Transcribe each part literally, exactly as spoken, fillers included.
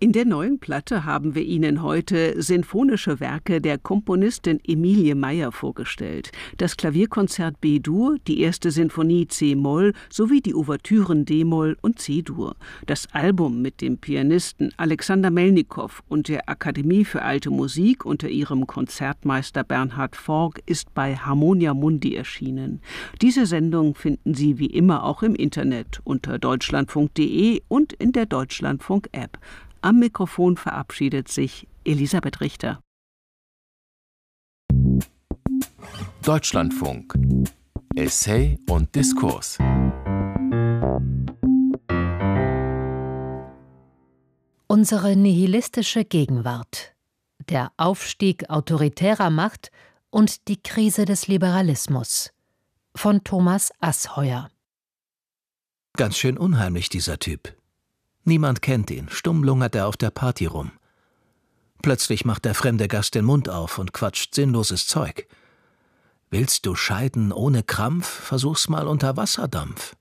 In der neuen Platte haben wir Ihnen heute sinfonische Werke der Komponistin Emilie Meyer vorgestellt. Das Klavierkonzert B-Dur, die erste Sinfonie C-Moll sowie die Ouvertüren D-Moll und C-Dur. Das Album mit dem Pianisten Alexander Melnikow und der Akademie für Alte Musik unter ihrem Konzertmeister Bernhard Forg ist bei Harmonia Mundi erschienen. Diese Sendung finden Sie wie immer auch im Internet unter deutschlandfunk punkt de und in der Deutschlandfunk-App. Am Mikrofon verabschiedet sich Elisabeth Richter. Deutschlandfunk. Essay und Diskurs. Unsere nihilistische Gegenwart. Der Aufstieg autoritärer Macht und die Krise des Liberalismus. Von Thomas Asheuer. Ganz schön unheimlich, dieser Typ. Niemand kennt ihn, stumm lungert er auf der Party rum. Plötzlich macht der fremde Gast den Mund auf und quatscht sinnloses Zeug. Willst du scheiden ohne Krampf? Versuch's mal unter Wasserdampf.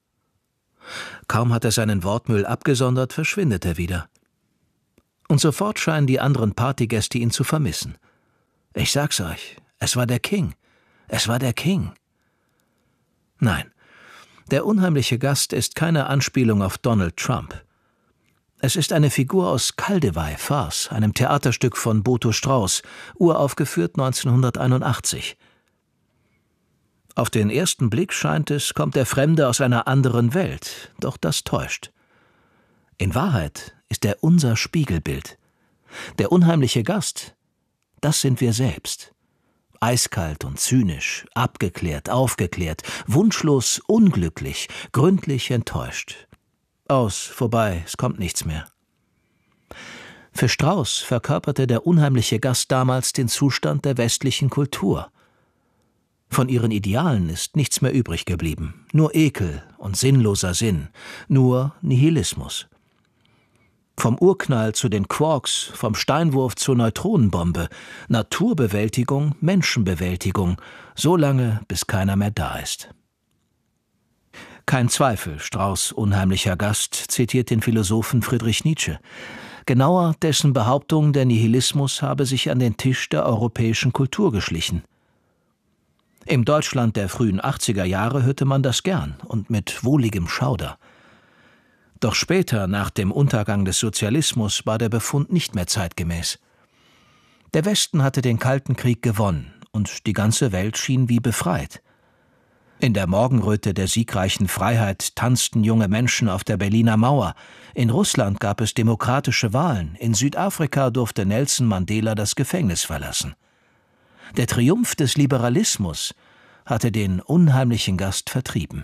Kaum hat er seinen Wortmüll abgesondert, verschwindet er wieder. Und sofort scheinen die anderen Partygäste ihn zu vermissen. Ich sag's euch, es war der King. Es war der King. Nein, der unheimliche Gast ist keine Anspielung auf Donald Trump. Es ist eine Figur aus Kaldewey, Farce, einem Theaterstück von Boto Strauß, uraufgeführt neunzehnhunderteinundachtzig. Auf den ersten Blick scheint es, kommt der Fremde aus einer anderen Welt, doch das täuscht. In Wahrheit ist er unser Spiegelbild. Der unheimliche Gast, das sind wir selbst. Eiskalt und zynisch, abgeklärt, aufgeklärt, wunschlos, unglücklich, gründlich enttäuscht. Aus, vorbei, es kommt nichts mehr. Für Strauß verkörperte der unheimliche Gast damals den Zustand der westlichen Kultur. Von ihren Idealen ist nichts mehr übrig geblieben, nur Ekel und sinnloser Sinn, nur Nihilismus. Vom Urknall zu den Quarks, vom Steinwurf zur Neutronenbombe, Naturbewältigung, Menschenbewältigung, so lange, bis keiner mehr da ist. Kein Zweifel, Strauß' unheimlicher Gast zitiert den Philosophen Friedrich Nietzsche. Genauer, dessen Behauptung, der Nihilismus habe sich an den Tisch der europäischen Kultur geschlichen. Im Deutschland der frühen achtziger Jahre hörte man das gern und mit wohligem Schauder. Doch später, nach dem Untergang des Sozialismus, war der Befund nicht mehr zeitgemäß. Der Westen hatte den Kalten Krieg gewonnen und die ganze Welt schien wie befreit. In der Morgenröte der siegreichen Freiheit tanzten junge Menschen auf der Berliner Mauer. In Russland gab es demokratische Wahlen. In Südafrika durfte Nelson Mandela das Gefängnis verlassen. Der Triumph des Liberalismus hatte den unheimlichen Gast vertrieben.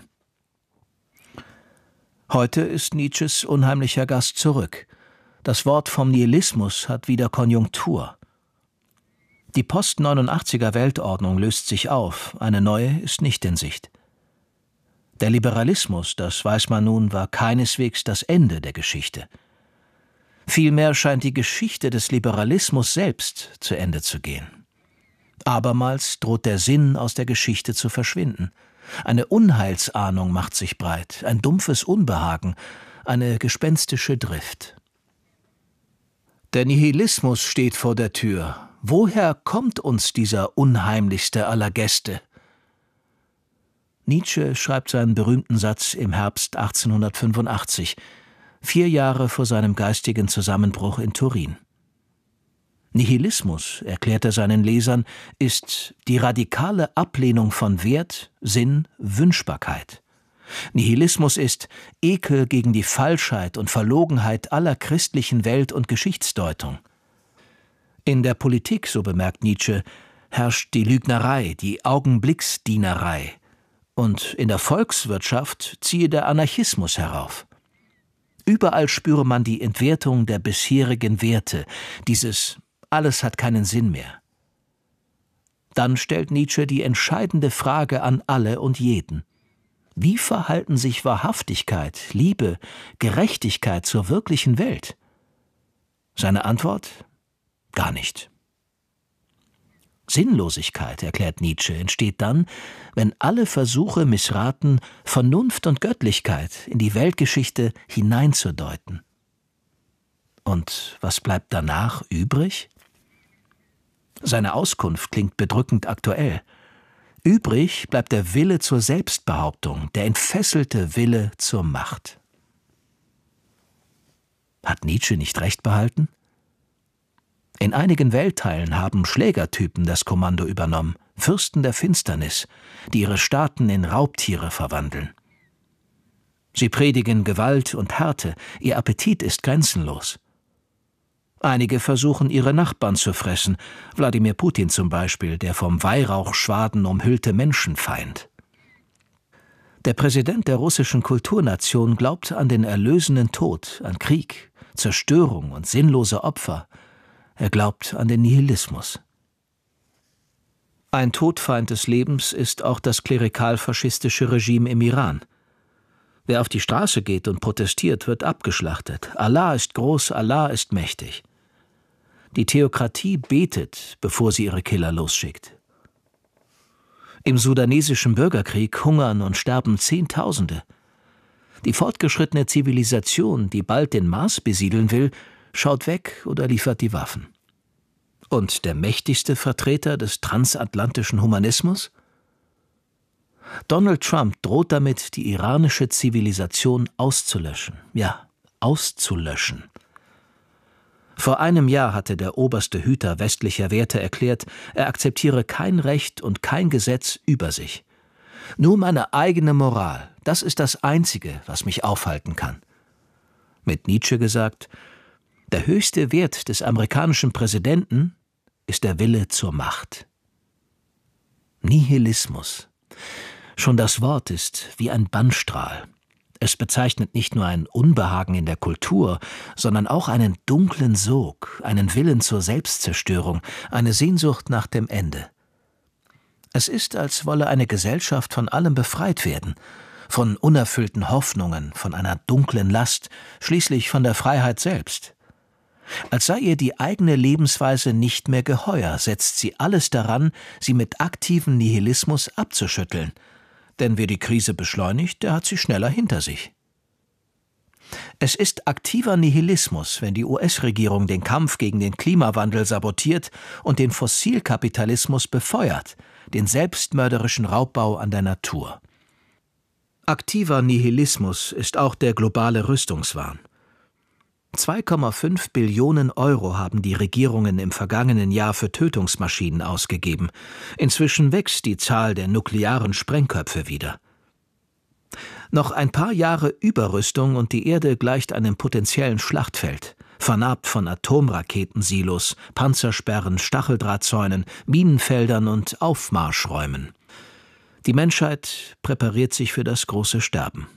Heute ist Nietzsches unheimlicher Gast zurück. Das Wort vom Nihilismus hat wieder Konjunktur. Die Post-neunundachtziger Weltordnung löst sich auf, eine neue ist nicht in Sicht. Der Liberalismus, das weiß man nun, war keineswegs das Ende der Geschichte. Vielmehr scheint die Geschichte des Liberalismus selbst zu Ende zu gehen. Abermals droht der Sinn aus der Geschichte zu verschwinden. Eine Unheilsahnung macht sich breit, ein dumpfes Unbehagen, eine gespenstische Drift. Der Nihilismus steht vor der Tür. Woher kommt uns dieser unheimlichste aller Gäste? Nietzsche schreibt seinen berühmten Satz im Herbst achtzehnhundertfünfundachtzig, vier Jahre vor seinem geistigen Zusammenbruch in Turin. Nihilismus, erklärt er seinen Lesern, ist die radikale Ablehnung von Wert, Sinn, Wünschbarkeit. Nihilismus ist Ekel gegen die Falschheit und Verlogenheit aller christlichen Welt- und Geschichtsdeutung. In der Politik, so bemerkt Nietzsche, herrscht die Lügnerei, die Augenblicksdienerei. Und in der Volkswirtschaft ziehe der Anarchismus herauf. Überall spüre man die Entwertung der bisherigen Werte, dieses Alles hat keinen Sinn mehr. Dann stellt Nietzsche die entscheidende Frage an alle und jeden. Wie verhalten sich Wahrhaftigkeit, Liebe, Gerechtigkeit zur wirklichen Welt? Seine Antwort? Gar nicht. Sinnlosigkeit, erklärt Nietzsche, entsteht dann, wenn alle Versuche missraten, Vernunft und Göttlichkeit in die Weltgeschichte hineinzudeuten. Und was bleibt danach übrig? Seine Auskunft klingt bedrückend aktuell. Übrig bleibt der Wille zur Selbstbehauptung, der entfesselte Wille zur Macht. Hat Nietzsche nicht recht behalten? In einigen Weltteilen haben Schlägertypen das Kommando übernommen, Fürsten der Finsternis, die ihre Staaten in Raubtiere verwandeln. Sie predigen Gewalt und Härte, ihr Appetit ist grenzenlos. Einige versuchen, ihre Nachbarn zu fressen, Wladimir Putin zum Beispiel, der vom Weihrauchschwaden umhüllte Menschenfeind. Der Präsident der russischen Kulturnation glaubt an den erlösenden Tod, an Krieg, Zerstörung und sinnlose Opfer. Er glaubt an den Nihilismus. Ein Todfeind des Lebens ist auch das klerikal-faschistische Regime im Iran. Wer auf die Straße geht und protestiert, wird abgeschlachtet. Allah ist groß, Allah ist mächtig. Die Theokratie betet, bevor sie ihre Killer losschickt. Im sudanesischen Bürgerkrieg hungern und sterben Zehntausende. Die fortgeschrittene Zivilisation, die bald den Mars besiedeln will, schaut weg oder liefert die Waffen. Und der mächtigste Vertreter des transatlantischen Humanismus? Donald Trump droht damit, die iranische Zivilisation auszulöschen. Ja, auszulöschen. Vor einem Jahr hatte der oberste Hüter westlicher Werte erklärt, er akzeptiere kein Recht und kein Gesetz über sich. Nur meine eigene Moral, das ist das Einzige, was mich aufhalten kann. Mit Nietzsche gesagt, der höchste Wert des amerikanischen Präsidenten ist der Wille zur Macht. Nihilismus. Schon das Wort ist wie ein Bannstrahl. Es bezeichnet nicht nur ein Unbehagen in der Kultur, sondern auch einen dunklen Sog, einen Willen zur Selbstzerstörung, eine Sehnsucht nach dem Ende. Es ist, als wolle eine Gesellschaft von allem befreit werden, von unerfüllten Hoffnungen, von einer dunklen Last, schließlich von der Freiheit selbst. Als sei ihr die eigene Lebensweise nicht mehr geheuer, setzt sie alles daran, sie mit aktivem Nihilismus abzuschütteln. Denn wer die Krise beschleunigt, der hat sie schneller hinter sich. Es ist aktiver Nihilismus, wenn die U S-Regierung den Kampf gegen den Klimawandel sabotiert und den Fossilkapitalismus befeuert, den selbstmörderischen Raubbau an der Natur. Aktiver Nihilismus ist auch der globale Rüstungswahn. zwei Komma fünf Billionen Euro haben die Regierungen im vergangenen Jahr für Tötungsmaschinen ausgegeben. Inzwischen wächst die Zahl der nuklearen Sprengköpfe wieder. Noch ein paar Jahre Überrüstung und die Erde gleicht einem potenziellen Schlachtfeld, vernarbt von Atomraketensilos, Panzersperren, Stacheldrahtzäunen, Minenfeldern und Aufmarschräumen. Die Menschheit präpariert sich für das große Sterben.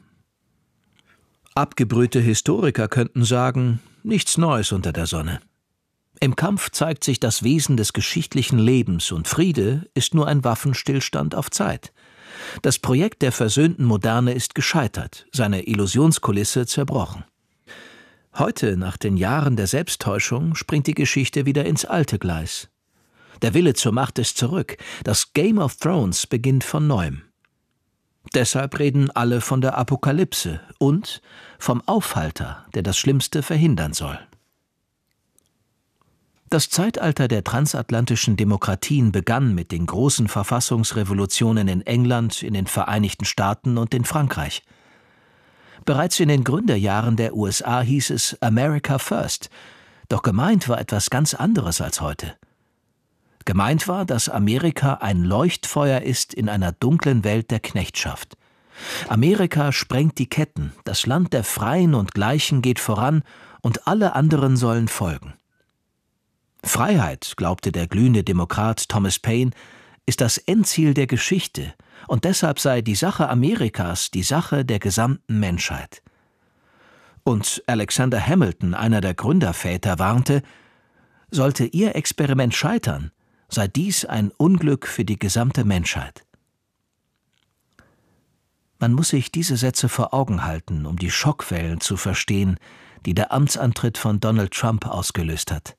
Abgebrühte Historiker könnten sagen, nichts Neues unter der Sonne. Im Kampf zeigt sich das Wesen des geschichtlichen Lebens und Friede ist nur ein Waffenstillstand auf Zeit. Das Projekt der versöhnten Moderne ist gescheitert, seine Illusionskulisse zerbrochen. Heute, nach den Jahren der Selbsttäuschung, springt die Geschichte wieder ins alte Gleis. Der Wille zur Macht ist zurück, das Game of Thrones beginnt von neuem. Deshalb reden alle von der Apokalypse und vom Aufhalter, der das Schlimmste verhindern soll. Das Zeitalter der transatlantischen Demokratien begann mit den großen Verfassungsrevolutionen in England, in den Vereinigten Staaten und in Frankreich. Bereits in den Gründerjahren der U S A hieß es America First, doch gemeint war etwas ganz anderes als heute. Gemeint war, dass Amerika ein Leuchtfeuer ist in einer dunklen Welt der Knechtschaft. Amerika sprengt die Ketten, das Land der Freien und Gleichen geht voran und alle anderen sollen folgen. Freiheit, glaubte der glühende Demokrat Thomas Paine, ist das Endziel der Geschichte und deshalb sei die Sache Amerikas die Sache der gesamten Menschheit. Und Alexander Hamilton, einer der Gründerväter, warnte, sollte ihr Experiment scheitern, sei dies ein Unglück für die gesamte Menschheit. Man muss sich diese Sätze vor Augen halten, um die Schockwellen zu verstehen, die der Amtsantritt von Donald Trump ausgelöst hat.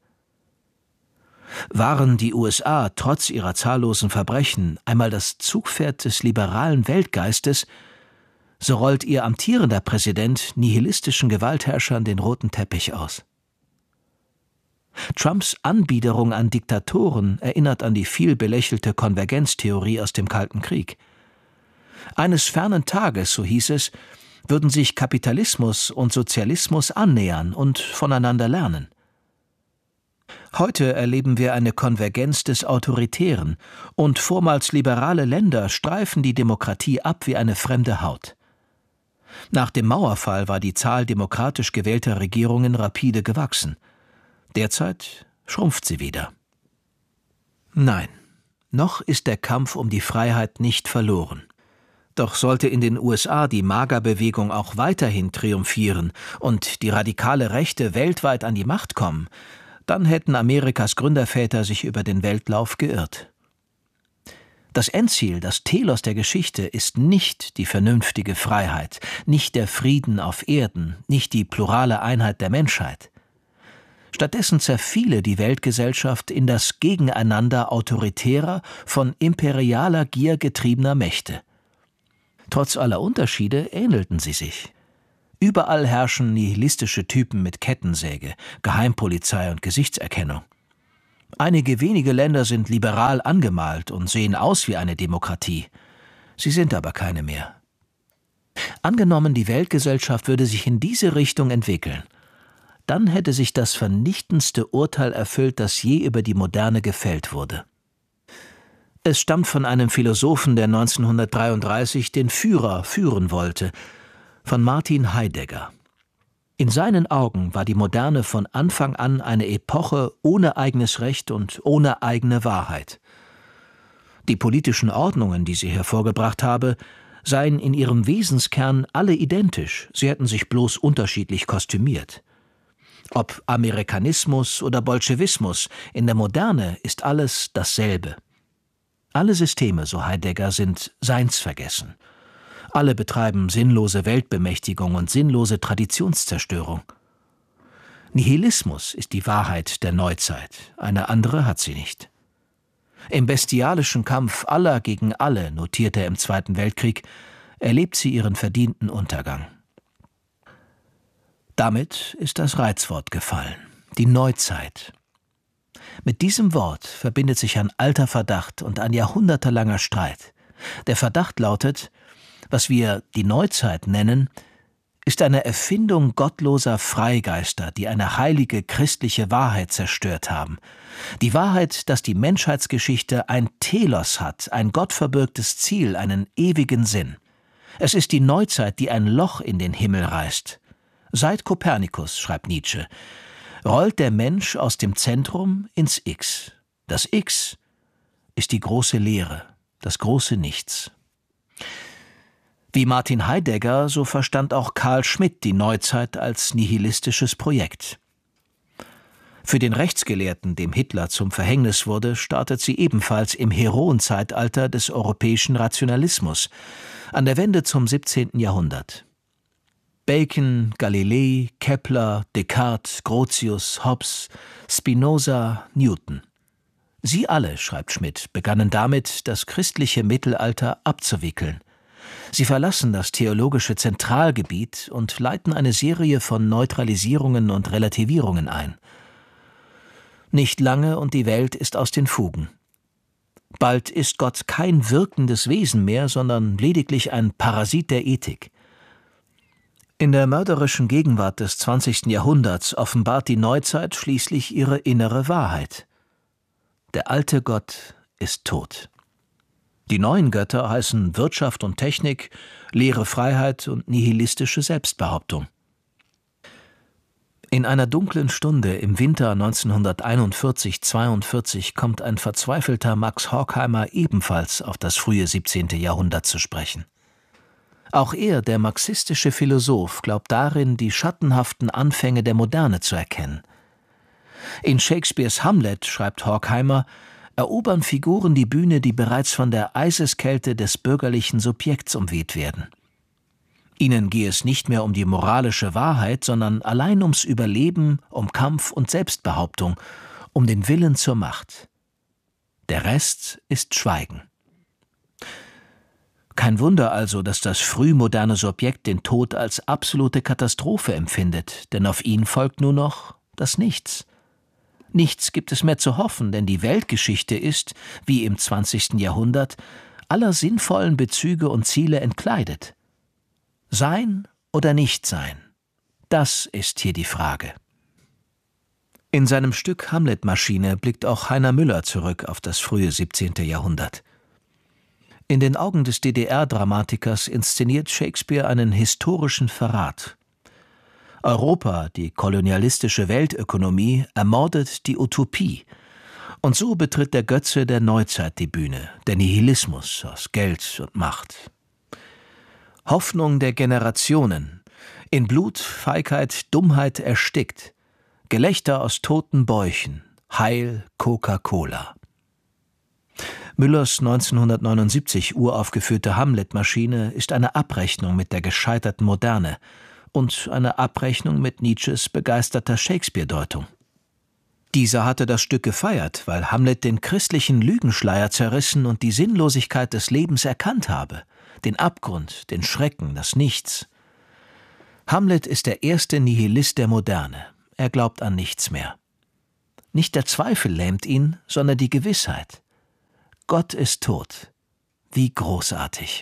Waren die U S A trotz ihrer zahllosen Verbrechen einmal das Zugpferd des liberalen Weltgeistes, so rollt ihr amtierender Präsident nihilistischen Gewaltherrschern den roten Teppich aus. Trumps Anbiederung an Diktatoren erinnert an die viel belächelte Konvergenztheorie aus dem Kalten Krieg. Eines fernen Tages, so hieß es, würden sich Kapitalismus und Sozialismus annähern und voneinander lernen. Heute erleben wir eine Konvergenz des Autoritären, und vormals liberale Länder streifen die Demokratie ab wie eine fremde Haut. Nach dem Mauerfall war die Zahl demokratisch gewählter Regierungen rapide gewachsen. Derzeit schrumpft sie wieder. Nein, noch ist der Kampf um die Freiheit nicht verloren. Doch sollte in den U S A die MAGA-Bewegung auch weiterhin triumphieren und die radikale Rechte weltweit an die Macht kommen, dann hätten Amerikas Gründerväter sich über den Weltlauf geirrt. Das Endziel, das Telos der Geschichte, ist nicht die vernünftige Freiheit, nicht der Frieden auf Erden, nicht die plurale Einheit der Menschheit. Stattdessen zerfiele die Weltgesellschaft in das Gegeneinander autoritärer, von imperialer Gier getriebener Mächte. Trotz aller Unterschiede ähnelten sie sich. Überall herrschen nihilistische Typen mit Kettensäge, Geheimpolizei und Gesichtserkennung. Einige wenige Länder sind liberal angemalt und sehen aus wie eine Demokratie. Sie sind aber keine mehr. Angenommen, die Weltgesellschaft würde sich in diese Richtung entwickeln, dann hätte sich das vernichtendste Urteil erfüllt, das je über die Moderne gefällt wurde. Es stammt von einem Philosophen, der neunzehnhundertdreiunddreißig den Führer führen wollte, von Martin Heidegger. In seinen Augen war die Moderne von Anfang an eine Epoche ohne eigenes Recht und ohne eigene Wahrheit. Die politischen Ordnungen, die sie hervorgebracht habe, seien in ihrem Wesenskern alle identisch, sie hätten sich bloß unterschiedlich kostümiert. Ob Amerikanismus oder Bolschewismus, in der Moderne ist alles dasselbe. Alle Systeme, so Heidegger, sind seinsvergessen. Alle betreiben sinnlose Weltbemächtigung und sinnlose Traditionszerstörung. Nihilismus ist die Wahrheit der Neuzeit, eine andere hat sie nicht. Im bestialischen Kampf aller gegen alle, notierte er im Zweiten Weltkrieg, erlebt sie ihren verdienten Untergang. Damit ist das Reizwort gefallen, die Neuzeit. Mit diesem Wort verbindet sich ein alter Verdacht und ein jahrhundertelanger Streit. Der Verdacht lautet, was wir die Neuzeit nennen, ist eine Erfindung gottloser Freigeister, die eine heilige christliche Wahrheit zerstört haben. Die Wahrheit, dass die Menschheitsgeschichte ein Telos hat, ein gottverbürgtes Ziel, einen ewigen Sinn. Es ist die Neuzeit, die ein Loch in den Himmel reißt. Seit Kopernikus, schreibt Nietzsche, rollt der Mensch aus dem Zentrum ins X. Das X ist die große Leere, das große Nichts. Wie Martin Heidegger, so verstand auch Carl Schmitt die Neuzeit als nihilistisches Projekt. Für den Rechtsgelehrten, dem Hitler zum Verhängnis wurde, startet sie ebenfalls im Heroenzeitalter des europäischen Rationalismus, an der Wende zum siebzehnten Jahrhundert. Bacon, Galilei, Kepler, Descartes, Grotius, Hobbes, Spinoza, Newton. Sie alle, schreibt Schmitt, begannen damit, das christliche Mittelalter abzuwickeln. Sie verlassen das theologische Zentralgebiet und leiten eine Serie von Neutralisierungen und Relativierungen ein. Nicht lange und die Welt ist aus den Fugen. Bald ist Gott kein wirkendes Wesen mehr, sondern lediglich ein Parasit der Ethik. In der mörderischen Gegenwart des zwanzigsten Jahrhunderts offenbart die Neuzeit schließlich ihre innere Wahrheit. Der alte Gott ist tot. Die neuen Götter heißen Wirtschaft und Technik, leere Freiheit und nihilistische Selbstbehauptung. In einer dunklen Stunde im Winter neunzehnhunderteinundvierzig zweiundvierzig kommt ein verzweifelter Max Horkheimer ebenfalls auf das frühe siebzehnte Jahrhundert zu sprechen. Auch er, der marxistische Philosoph, glaubt darin, die schattenhaften Anfänge der Moderne zu erkennen. In Shakespeares Hamlet, schreibt Horkheimer, erobern Figuren die Bühne, die bereits von der Eiseskälte des bürgerlichen Subjekts umweht werden. Ihnen gehe es nicht mehr um die moralische Wahrheit, sondern allein ums Überleben, um Kampf und Selbstbehauptung, um den Willen zur Macht. Der Rest ist Schweigen. Kein Wunder also, dass das frühmoderne Subjekt den Tod als absolute Katastrophe empfindet, denn auf ihn folgt nur noch das Nichts. Nichts gibt es mehr zu hoffen, denn die Weltgeschichte ist, wie im zwanzigsten Jahrhundert, aller sinnvollen Bezüge und Ziele entkleidet. Sein oder nicht sein, das ist hier die Frage. In seinem Stück Hamlet-Maschine blickt auch Heiner Müller zurück auf das frühe siebzehnte Jahrhundert. In den Augen des D D R-Dramatikers inszeniert Shakespeare einen historischen Verrat. Europa, die kolonialistische Weltökonomie, ermordet die Utopie. Und so betritt der Götze der Neuzeit die Bühne, der Nihilismus aus Geld und Macht. Hoffnung der Generationen, in Blut, Feigheit, Dummheit erstickt, Gelächter aus toten Bäuchen, Heil Coca-Cola. Müllers neunzehnhundertneunundsiebzig uraufgeführte Hamlet-Maschine ist eine Abrechnung mit der gescheiterten Moderne und eine Abrechnung mit Nietzsches begeisterter Shakespeare-Deutung. Dieser hatte das Stück gefeiert, weil Hamlet den christlichen Lügenschleier zerrissen und die Sinnlosigkeit des Lebens erkannt habe, den Abgrund, den Schrecken, das Nichts. Hamlet ist der erste Nihilist der Moderne. Er glaubt an nichts mehr. Nicht der Zweifel lähmt ihn, sondern die Gewissheit. Gott ist tot. Wie großartig.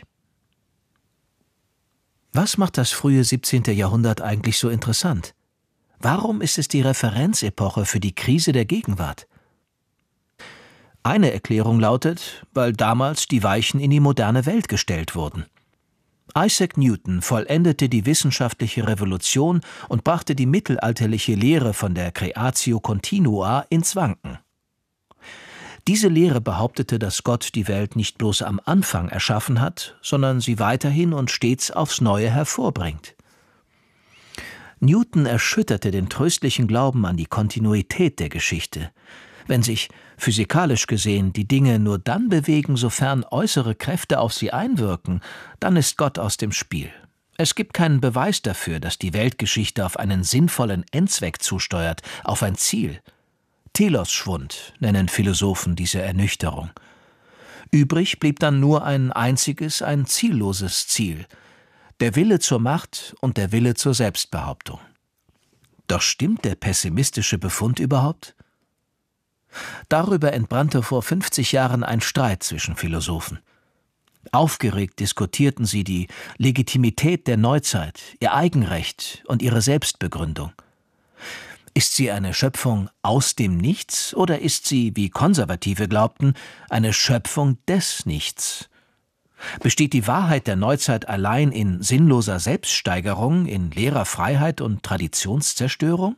Was macht das frühe siebzehnte Jahrhundert eigentlich so interessant? Warum ist es die Referenzepoche für die Krise der Gegenwart? Eine Erklärung lautet, weil damals die Weichen in die moderne Welt gestellt wurden. Isaac Newton vollendete die wissenschaftliche Revolution und brachte die mittelalterliche Lehre von der Creatio Continua ins Wanken. Diese Lehre behauptete, dass Gott die Welt nicht bloß am Anfang erschaffen hat, sondern sie weiterhin und stets aufs Neue hervorbringt. Newton erschütterte den tröstlichen Glauben an die Kontinuität der Geschichte. Wenn sich, physikalisch gesehen, die Dinge nur dann bewegen, sofern äußere Kräfte auf sie einwirken, dann ist Gott aus dem Spiel. Es gibt keinen Beweis dafür, dass die Weltgeschichte auf einen sinnvollen Endzweck zusteuert, auf ein Ziel. Telos-Schwund nennen Philosophen diese Ernüchterung. Übrig blieb dann nur ein einziges, ein zielloses Ziel: der Wille zur Macht und der Wille zur Selbstbehauptung. Doch stimmt der pessimistische Befund überhaupt? Darüber entbrannte vor fünfzig Jahren ein Streit zwischen Philosophen. Aufgeregt diskutierten sie die Legitimität der Neuzeit, ihr Eigenrecht und ihre Selbstbegründung. Ist sie eine Schöpfung aus dem Nichts oder ist sie, wie Konservative glaubten, eine Schöpfung des Nichts? Besteht die Wahrheit der Neuzeit allein in sinnloser Selbststeigerung, in leerer Freiheit und Traditionszerstörung?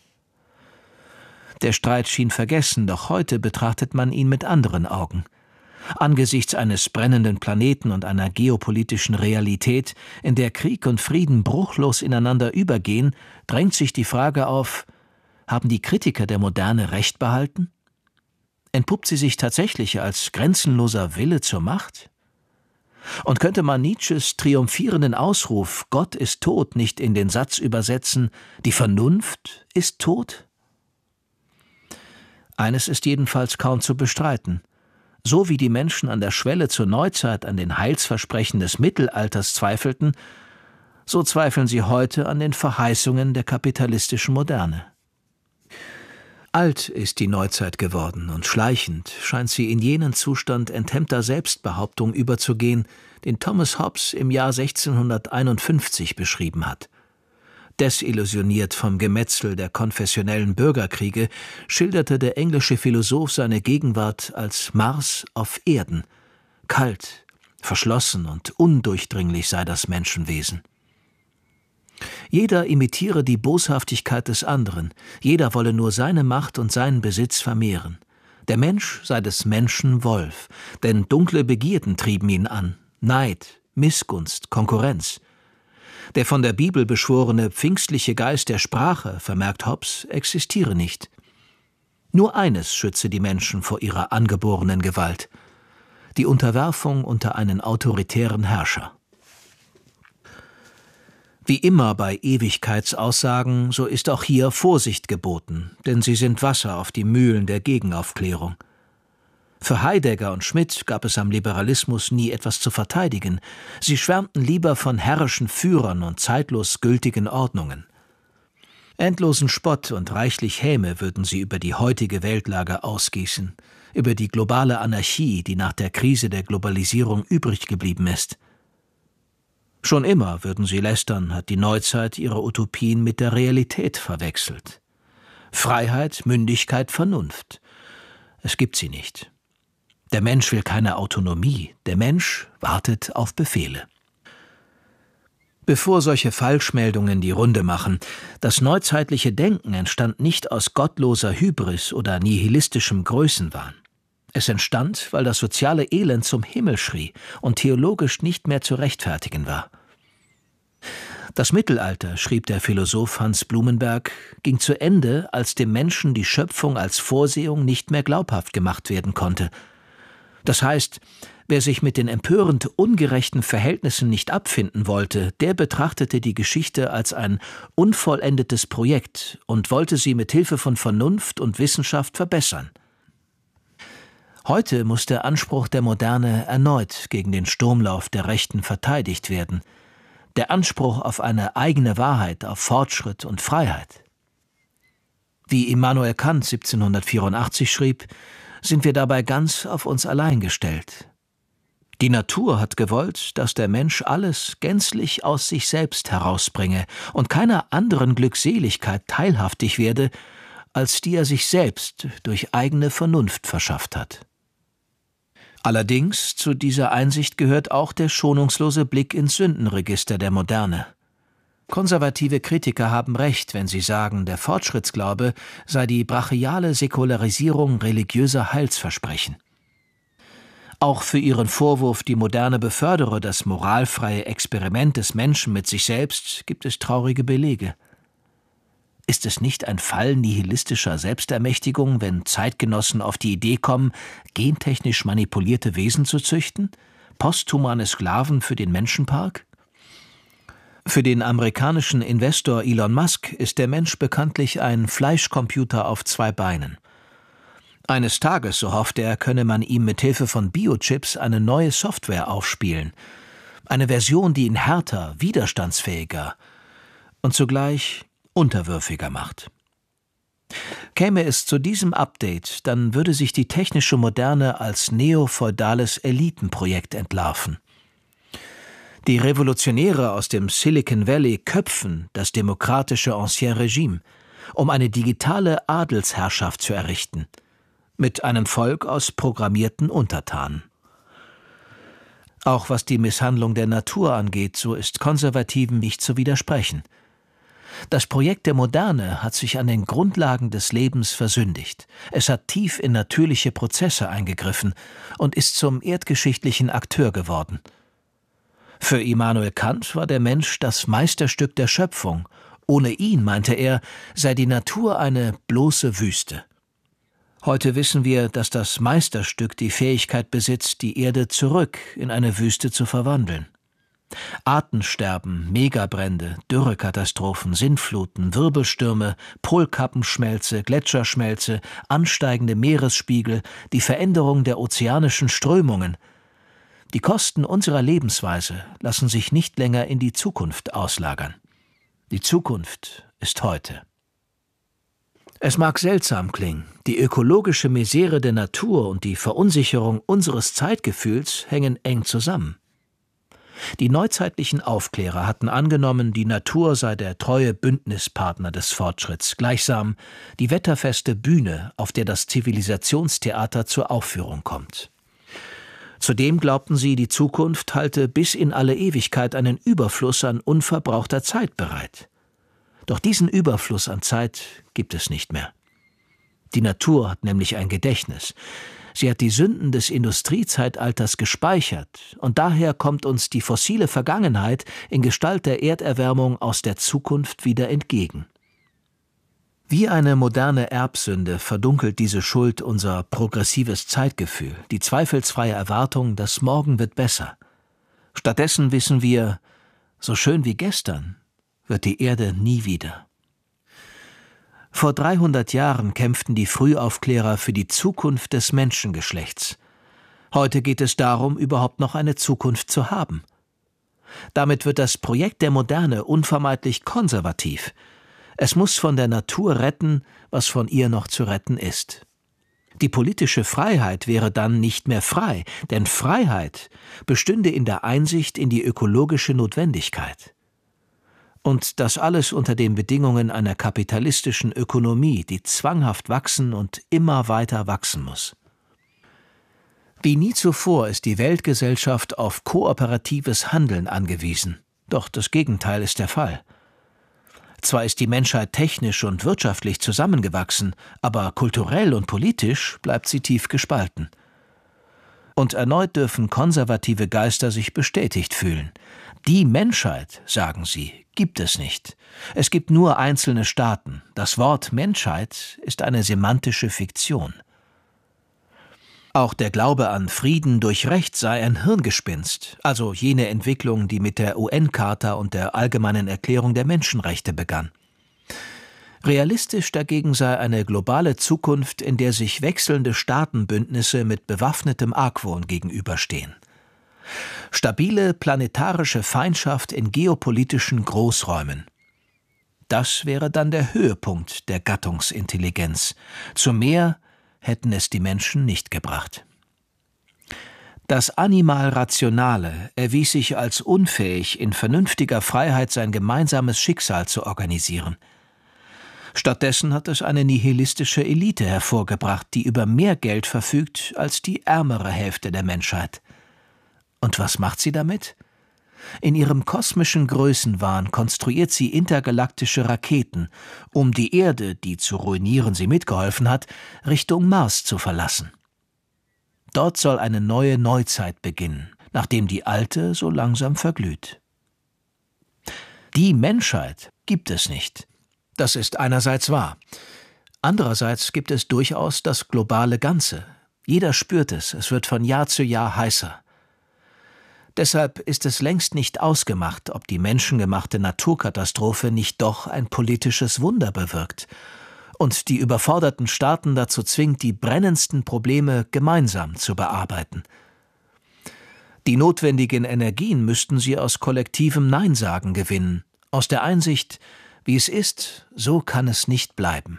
Der Streit schien vergessen, doch heute betrachtet man ihn mit anderen Augen. Angesichts eines brennenden Planeten und einer geopolitischen Realität, in der Krieg und Frieden bruchlos ineinander übergehen, drängt sich die Frage auf: Haben die Kritiker der Moderne Recht behalten? Entpuppt sie sich tatsächlich als grenzenloser Wille zur Macht? Und könnte man Nietzsches triumphierenden Ausruf »Gott ist tot« nicht in den Satz übersetzen: Die Vernunft ist tot? Eines ist jedenfalls kaum zu bestreiten. So wie die Menschen an der Schwelle zur Neuzeit an den Heilsversprechen des Mittelalters zweifelten, so zweifeln sie heute an den Verheißungen der kapitalistischen Moderne. Alt ist die Neuzeit geworden und schleichend scheint sie in jenen Zustand enthemmter Selbstbehauptung überzugehen, den Thomas Hobbes im Jahr sechzehnhunderteinundfünfzig beschrieben hat. Desillusioniert vom Gemetzel der konfessionellen Bürgerkriege schilderte der englische Philosoph seine Gegenwart als Mars auf Erden. Kalt, verschlossen und undurchdringlich sei das Menschenwesen. Jeder imitiere die Boshaftigkeit des anderen, jeder wolle nur seine Macht und seinen Besitz vermehren. Der Mensch sei des Menschen Wolf, denn dunkle Begierden trieben ihn an, Neid, Missgunst, Konkurrenz. Der von der Bibel beschworene pfingstliche Geist der Sprache, vermerkt Hobbes, existiere nicht. Nur eines schütze die Menschen vor ihrer angeborenen Gewalt: die Unterwerfung unter einen autoritären Herrscher. Wie immer bei Ewigkeitsaussagen, so ist auch hier Vorsicht geboten, denn sie sind Wasser auf die Mühlen der Gegenaufklärung. Für Heidegger und Schmidt gab es am Liberalismus nie etwas zu verteidigen. Sie schwärmten lieber von herrischen Führern und zeitlos gültigen Ordnungen. Endlosen Spott und reichlich Häme würden sie über die heutige Weltlage ausgießen, über die globale Anarchie, die nach der Krise der Globalisierung übrig geblieben ist. Schon immer, würden sie lästern, hat die Neuzeit ihre Utopien mit der Realität verwechselt. Freiheit, Mündigkeit, Vernunft. Es gibt sie nicht. Der Mensch will keine Autonomie, der Mensch wartet auf Befehle. Bevor solche Falschmeldungen die Runde machen, das neuzeitliche Denken entstand nicht aus gottloser Hybris oder nihilistischem Größenwahn. Es entstand, weil das soziale Elend zum Himmel schrie und theologisch nicht mehr zu rechtfertigen war. Das Mittelalter, schrieb der Philosoph Hans Blumenberg, ging zu Ende, als dem Menschen die Schöpfung als Vorsehung nicht mehr glaubhaft gemacht werden konnte. Das heißt, wer sich mit den empörend ungerechten Verhältnissen nicht abfinden wollte, der betrachtete die Geschichte als ein unvollendetes Projekt und wollte sie mit Hilfe von Vernunft und Wissenschaft verbessern. Heute muss der Anspruch der Moderne erneut gegen den Sturmlauf der Rechten verteidigt werden. Der Anspruch auf eine eigene Wahrheit, auf Fortschritt und Freiheit. Wie Immanuel Kant siebzehnhundertvierundachtzig schrieb, sind wir dabei ganz auf uns allein gestellt. Die Natur hat gewollt, dass der Mensch alles gänzlich aus sich selbst herausbringe und keiner anderen Glückseligkeit teilhaftig werde, als die er sich selbst durch eigene Vernunft verschafft hat. Allerdings, zu dieser Einsicht gehört auch der schonungslose Blick ins Sündenregister der Moderne. Konservative Kritiker haben recht, wenn sie sagen, der Fortschrittsglaube sei die brachiale Säkularisierung religiöser Heilsversprechen. Auch für ihren Vorwurf, die Moderne befördere das moralfreie Experiment des Menschen mit sich selbst, gibt es traurige Belege. Ist es nicht ein Fall nihilistischer Selbstermächtigung, wenn Zeitgenossen auf die Idee kommen, gentechnisch manipulierte Wesen zu züchten? Posthumane Sklaven für den Menschenpark? Für den amerikanischen Investor Elon Musk ist der Mensch bekanntlich ein Fleischcomputer auf zwei Beinen. Eines Tages, so hofft er, könne man ihm mit Hilfe von Biochips eine neue Software aufspielen. Eine Version, die ihn härter, widerstandsfähiger und zugleich unterwürfiger macht. Käme es zu diesem Update, dann würde sich die technische Moderne als neofeudales Elitenprojekt entlarven. Die Revolutionäre aus dem Silicon Valley köpfen das demokratische Ancien Regime, um eine digitale Adelsherrschaft zu errichten, mit einem Volk aus programmierten Untertanen. Auch was die Misshandlung der Natur angeht, so ist Konservativen nicht zu widersprechen. Das Projekt der Moderne hat sich an den Grundlagen des Lebens versündigt. Es hat tief in natürliche Prozesse eingegriffen und ist zum erdgeschichtlichen Akteur geworden. Für Immanuel Kant war der Mensch das Meisterstück der Schöpfung. Ohne ihn, meinte er, sei die Natur eine bloße Wüste. Heute wissen wir, dass das Meisterstück die Fähigkeit besitzt, die Erde zurück in eine Wüste zu verwandeln. Artensterben, Megabrände, Dürrekatastrophen, Sintfluten, Wirbelstürme, Polkappenschmelze, Gletscherschmelze, ansteigende Meeresspiegel, die Veränderung der ozeanischen Strömungen. Die Kosten unserer Lebensweise lassen sich nicht länger in die Zukunft auslagern. Die Zukunft ist heute. Es mag seltsam klingen, die ökologische Misere der Natur und die Verunsicherung unseres Zeitgefühls hängen eng zusammen. Die neuzeitlichen Aufklärer hatten angenommen, die Natur sei der treue Bündnispartner des Fortschritts, gleichsam die wetterfeste Bühne, auf der das Zivilisationstheater zur Aufführung kommt. Zudem glaubten sie, die Zukunft halte bis in alle Ewigkeit einen Überfluss an unverbrauchter Zeit bereit. Doch diesen Überfluss an Zeit gibt es nicht mehr. Die Natur hat nämlich ein Gedächtnis. Sie hat die Sünden des Industriezeitalters gespeichert, und daher kommt uns die fossile Vergangenheit in Gestalt der Erderwärmung aus der Zukunft wieder entgegen. Wie eine moderne Erbsünde verdunkelt diese Schuld unser progressives Zeitgefühl, die zweifelsfreie Erwartung, das Morgen wird besser. Stattdessen wissen wir, so schön wie gestern wird die Erde nie wieder. Vor dreihundert Jahren kämpften die Frühaufklärer für die Zukunft des Menschengeschlechts. Heute geht es darum, überhaupt noch eine Zukunft zu haben. Damit wird das Projekt der Moderne unvermeidlich konservativ. Es muss von der Natur retten, was von ihr noch zu retten ist. Die politische Freiheit wäre dann nicht mehr frei, denn Freiheit bestünde in der Einsicht in die ökologische Notwendigkeit. Und das alles unter den Bedingungen einer kapitalistischen Ökonomie, die zwanghaft wachsen und immer weiter wachsen muss. Wie nie zuvor ist die Weltgesellschaft auf kooperatives Handeln angewiesen, doch das Gegenteil ist der Fall. Zwar ist die Menschheit technisch und wirtschaftlich zusammengewachsen, aber kulturell und politisch bleibt sie tief gespalten. Und erneut dürfen konservative Geister sich bestätigt fühlen. Die Menschheit, sagen sie, gibt es nicht. Es gibt nur einzelne Staaten. Das Wort Menschheit ist eine semantische Fiktion. Auch der Glaube an Frieden durch Recht sei ein Hirngespinst, also jene Entwicklung, die mit der U N-Charta und der Allgemeinen Erklärung der Menschenrechte begann. Realistisch dagegen sei eine globale Zukunft, in der sich wechselnde Staatenbündnisse mit bewaffnetem Argwohn gegenüberstehen. Stabile planetarische Feindschaft in geopolitischen Großräumen. Das wäre dann der Höhepunkt der Gattungsintelligenz. Zu mehr hätten es die Menschen nicht gebracht. Das Animal-Rationale erwies sich als unfähig, in vernünftiger Freiheit sein gemeinsames Schicksal zu organisieren. Stattdessen hat es eine nihilistische Elite hervorgebracht, die über mehr Geld verfügt als die ärmere Hälfte der Menschheit. Und was macht sie damit? In ihrem kosmischen Größenwahn konstruiert sie intergalaktische Raketen, um die Erde, die zu ruinieren sie mitgeholfen hat, Richtung Mars zu verlassen. Dort soll eine neue Neuzeit beginnen, nachdem die alte so langsam verglüht. Die Menschheit gibt es nicht. Das ist einerseits wahr. Andererseits gibt es durchaus das globale Ganze. Jeder spürt es, es wird von Jahr zu Jahr heißer. Deshalb ist es längst nicht ausgemacht, ob die menschengemachte Naturkatastrophe nicht doch ein politisches Wunder bewirkt und die überforderten Staaten dazu zwingt, die brennendsten Probleme gemeinsam zu bearbeiten. Die notwendigen Energien müssten sie aus kollektivem Neinsagen gewinnen, aus der Einsicht, wie es ist, so kann es nicht bleiben.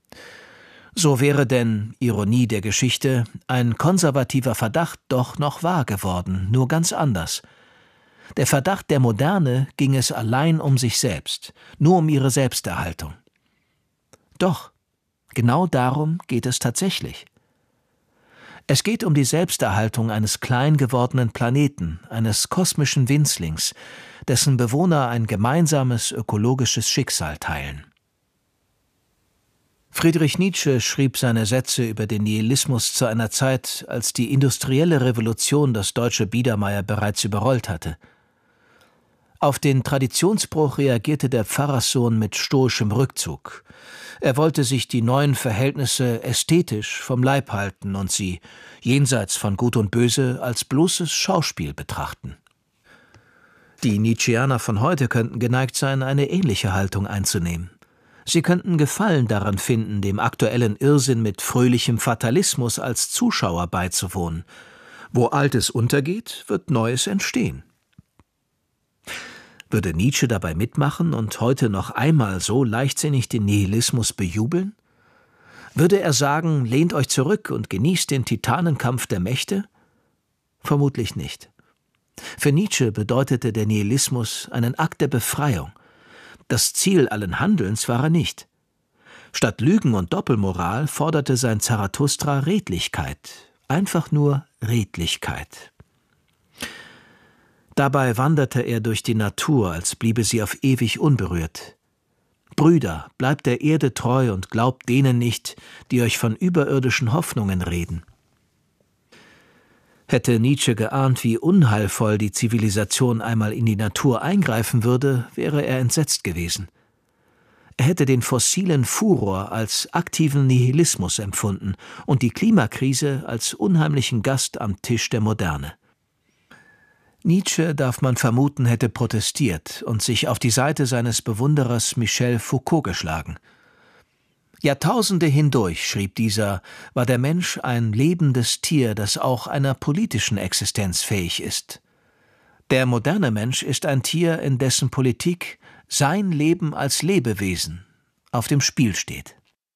So wäre denn, Ironie der Geschichte, ein konservativer Verdacht doch noch wahr geworden, nur ganz anders. Der Verdacht der Moderne ging es allein um sich selbst, nur um ihre Selbsterhaltung. Doch, genau darum geht es tatsächlich. Es geht um die Selbsterhaltung eines klein gewordenen Planeten, eines kosmischen Winzlings, dessen Bewohner ein gemeinsames ökologisches Schicksal teilen. Friedrich Nietzsche schrieb seine Sätze über den Nihilismus zu einer Zeit, als die industrielle Revolution das deutsche Biedermeier bereits überrollt hatte. Auf den Traditionsbruch reagierte der Pfarrerssohn mit stoischem Rückzug. Er wollte sich die neuen Verhältnisse ästhetisch vom Leib halten und sie, jenseits von Gut und Böse, als bloßes Schauspiel betrachten. Die Nietzscheaner von heute könnten geneigt sein, eine ähnliche Haltung einzunehmen. Sie könnten Gefallen daran finden, dem aktuellen Irrsinn mit fröhlichem Fatalismus als Zuschauer beizuwohnen. Wo Altes untergeht, wird Neues entstehen. Würde Nietzsche dabei mitmachen und heute noch einmal so leichtsinnig den Nihilismus bejubeln? Würde er sagen, lehnt euch zurück und genießt den Titanenkampf der Mächte? Vermutlich nicht. Für Nietzsche bedeutete der Nihilismus einen Akt der Befreiung. Das Ziel allen Handelns war er nicht. Statt Lügen und Doppelmoral forderte sein Zarathustra Redlichkeit, einfach nur Redlichkeit. Dabei wanderte er durch die Natur, als bliebe sie auf ewig unberührt. Brüder, bleibt der Erde treu und glaubt denen nicht, die euch von überirdischen Hoffnungen reden. Hätte Nietzsche geahnt, wie unheilvoll die Zivilisation einmal in die Natur eingreifen würde, wäre er entsetzt gewesen. Er hätte den fossilen Furor als aktiven Nihilismus empfunden und die Klimakrise als unheimlichen Gast am Tisch der Moderne. Nietzsche, darf man vermuten, hätte protestiert und sich auf die Seite seines Bewunderers Michel Foucault geschlagen. Jahrtausende hindurch, schrieb dieser, war der Mensch ein lebendes Tier, das auch einer politischen Existenz fähig ist. Der moderne Mensch ist ein Tier, in dessen Politik sein Leben als Lebewesen, auf dem Spiel steht.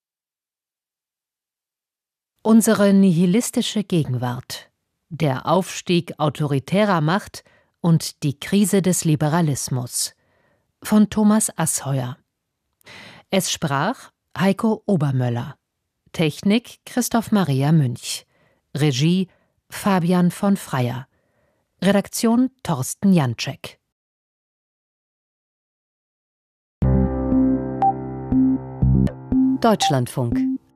Unsere nihilistische Gegenwart, der Aufstieg autoritärer Macht und die Krise des Liberalismus von Thomas Asheuer. Es sprach Heiko Obermöller. Technik Christoph Maria Münch. Regie Fabian von Freyer. Redaktion Thorsten Janczek. Deutschlandfunk.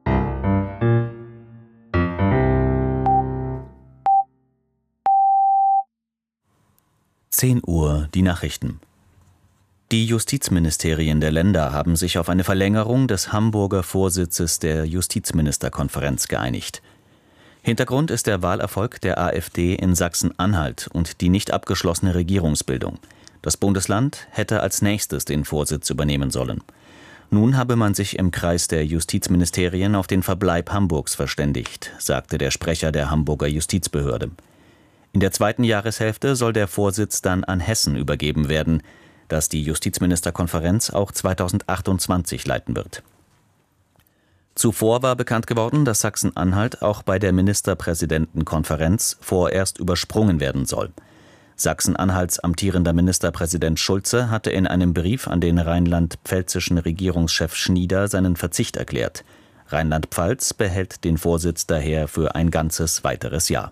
zehn Uhr, die Nachrichten. Die Justizministerien der Länder haben sich auf eine Verlängerung des Hamburger Vorsitzes der Justizministerkonferenz geeinigt. Hintergrund ist der Wahlerfolg der AfD in Sachsen-Anhalt und die nicht abgeschlossene Regierungsbildung. Das Bundesland hätte als nächstes den Vorsitz übernehmen sollen. Nun habe man sich im Kreis der Justizministerien auf den Verbleib Hamburgs verständigt, sagte der Sprecher der Hamburger Justizbehörde. In der zweiten Jahreshälfte soll der Vorsitz dann an Hessen übergeben werden, das die Justizministerkonferenz auch zweitausendachtundzwanzig leiten wird. Zuvor war bekannt geworden, dass Sachsen-Anhalt auch bei der Ministerpräsidentenkonferenz vorerst übersprungen werden soll. Sachsen-Anhalts amtierender Ministerpräsident Schulze hatte in einem Brief an den rheinland-pfälzischen Regierungschef Schnieder seinen Verzicht erklärt. Rheinland-Pfalz behält den Vorsitz daher für ein ganzes weiteres Jahr.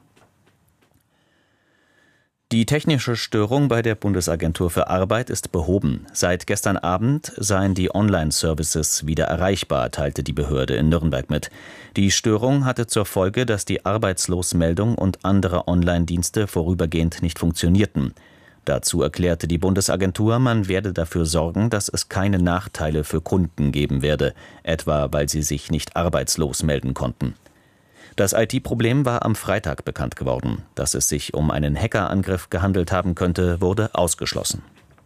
Die technische Störung bei der Bundesagentur für Arbeit ist behoben. Seit gestern Abend seien die Online-Services wieder erreichbar, teilte die Behörde in Nürnberg mit. Die Störung hatte zur Folge, dass die Arbeitslosmeldung und andere Online-Dienste vorübergehend nicht funktionierten. Dazu erklärte die Bundesagentur, man werde dafür sorgen, dass es keine Nachteile für Kunden geben werde, etwa weil sie sich nicht arbeitslos melden konnten. Das I T-Problem war am Freitag bekannt geworden. Dass es sich um einen Hackerangriff gehandelt haben könnte, wurde ausgeschlossen.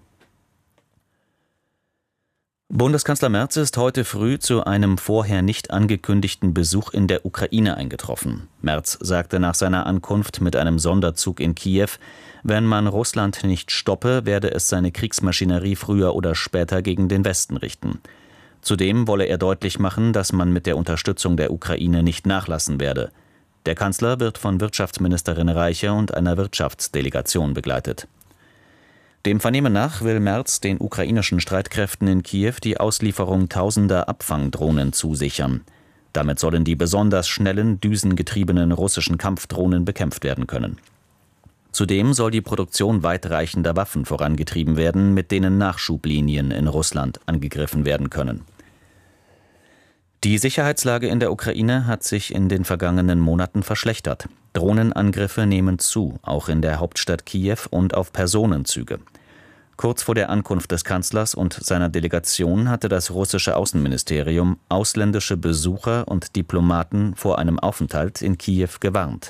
Bundeskanzler Merz ist heute früh zu einem vorher nicht angekündigten Besuch in der Ukraine eingetroffen. Merz sagte nach seiner Ankunft mit einem Sonderzug in Kiew, wenn man Russland nicht stoppe, werde es seine Kriegsmaschinerie früher oder später gegen den Westen richten. Zudem wolle er deutlich machen, dass man mit der Unterstützung der Ukraine nicht nachlassen werde. Der Kanzler wird von Wirtschaftsministerin Reiche und einer Wirtschaftsdelegation begleitet. Dem Vernehmen nach will Merz den ukrainischen Streitkräften in Kiew die Auslieferung tausender Abfangdrohnen zusichern. Damit sollen die besonders schnellen, düsengetriebenen russischen Kampfdrohnen bekämpft werden können. Zudem soll die Produktion weitreichender Waffen vorangetrieben werden, mit denen Nachschublinien in Russland angegriffen werden können. Die Sicherheitslage in der Ukraine hat sich in den vergangenen Monaten verschlechtert. Drohnenangriffe nehmen zu, auch in der Hauptstadt Kiew und auf Personenzüge. Kurz vor der Ankunft des Kanzlers und seiner Delegation hatte das russische Außenministerium ausländische Besucher und Diplomaten vor einem Aufenthalt in Kiew gewarnt.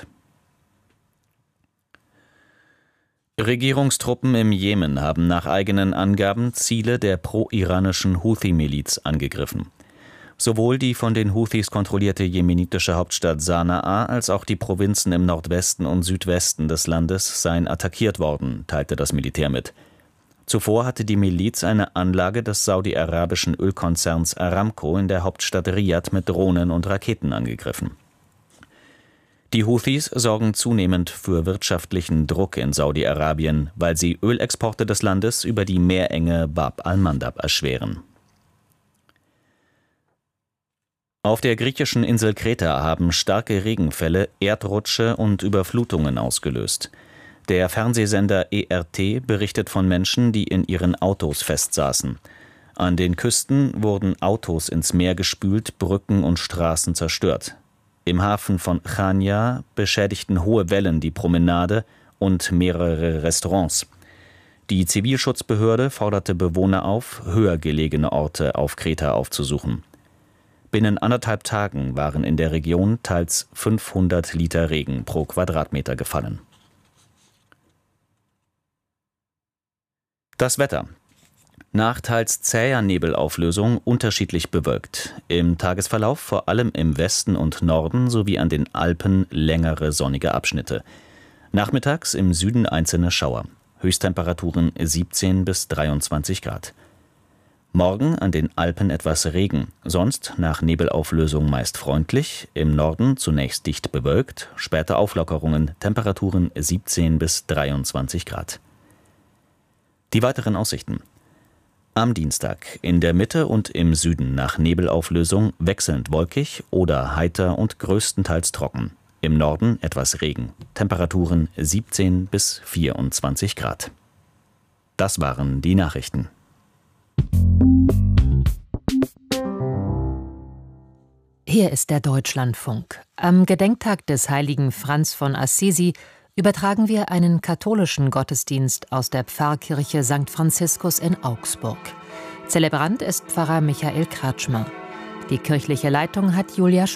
Regierungstruppen im Jemen haben nach eigenen Angaben Ziele der pro-iranischen Houthi-Miliz angegriffen. Sowohl die von den Houthis kontrollierte jemenitische Hauptstadt Sanaa als auch die Provinzen im Nordwesten und Südwesten des Landes seien attackiert worden, teilte das Militär mit. Zuvor hatte die Miliz eine Anlage des saudi-arabischen Ölkonzerns Aramco in der Hauptstadt Riad mit Drohnen und Raketen angegriffen. Die Houthis sorgen zunehmend für wirtschaftlichen Druck in Saudi-Arabien, weil sie Ölexporte des Landes über die Meerenge Bab al-Mandab erschweren. Auf der griechischen Insel Kreta haben starke Regenfälle Erdrutsche und Überflutungen ausgelöst. Der Fernsehsender E R T berichtet von Menschen, die in ihren Autos festsaßen. An den Küsten wurden Autos ins Meer gespült, Brücken und Straßen zerstört. Im Hafen von Chania beschädigten hohe Wellen die Promenade und mehrere Restaurants. Die Zivilschutzbehörde forderte Bewohner auf, höher gelegene Orte auf Kreta aufzusuchen. Binnen anderthalb Tagen waren in der Region teils fünfhundert Liter Regen pro Quadratmeter gefallen. Das Wetter. Nach teils zäher Nebelauflösung unterschiedlich bewölkt. Im Tagesverlauf vor allem im Westen und Norden sowie an den Alpen längere sonnige Abschnitte. Nachmittags im Süden einzelne Schauer. Höchsttemperaturen siebzehn bis dreiundzwanzig Grad. Morgen an den Alpen etwas Regen, sonst nach Nebelauflösung meist freundlich, im Norden zunächst dicht bewölkt, später Auflockerungen, Temperaturen siebzehn bis dreiundzwanzig Grad. Die weiteren Aussichten. Am Dienstag in der Mitte und im Süden nach Nebelauflösung wechselnd wolkig oder heiter und größtenteils trocken. Im Norden etwas Regen, Temperaturen siebzehn bis vierundzwanzig Grad. Das waren die Nachrichten. Hier ist der Deutschlandfunk. Am Gedenktag des heiligen Franz von Assisi übertragen wir einen katholischen Gottesdienst aus der Pfarrkirche Sankt Franziskus in Augsburg. Zelebrant ist Pfarrer Michael Kratschmer. Die kirchliche Leitung hat Julia